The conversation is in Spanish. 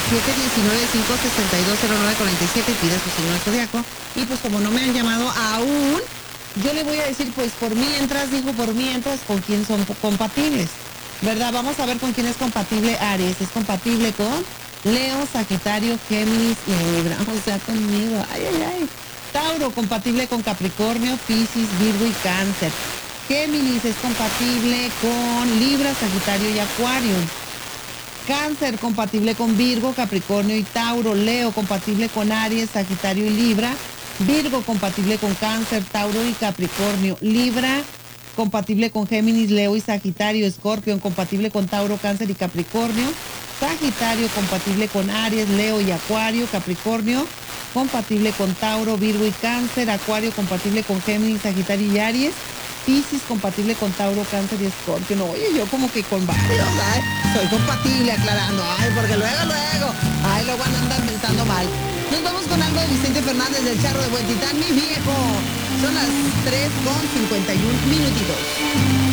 719-562-0947 y pida su signo del zodiaco. Y pues como no me han llamado aún, yo le voy a decir, pues por mientras, con quién son compatibles, ¿verdad? Vamos a ver con quién es compatible Aries. Es compatible con Leo, Sagitario, Géminis y Libra. O sea, conmigo. Ay, ay, ay. Tauro, compatible con Capricornio, Piscis, Virgo y Cáncer. Géminis es compatible con Libra, Sagitario y Acuario. Cáncer, compatible con Virgo, Capricornio y Tauro. Leo, compatible con Aries, Sagitario y Libra. Virgo, compatible con Cáncer, Tauro y Capricornio. Libra, compatible con Géminis, Leo y Sagitario. Escorpio, compatible con Tauro, Cáncer y Capricornio. Sagitario, compatible con Aries, Leo y Acuario. Capricornio, compatible con Tauro, Virgo y Cáncer. Acuario, compatible con Géminis, Sagitario y Aries. Piscis, compatible con Tauro, Cáncer y Escorpio. No, oye, yo como que con varios, ay, soy compatible, aclarando, ay, porque luego andan pensando mal. Nos vamos con algo de Vicente Fernández del Charro de Buen Titán, mi viejo. Son las 3:51 minutitos.